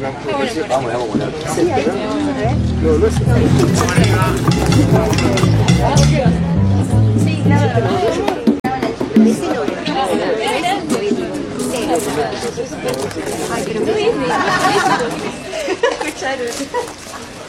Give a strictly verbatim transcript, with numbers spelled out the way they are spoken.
Vamos, vamos a poner. No, no es. Sí, nada. Ay, pero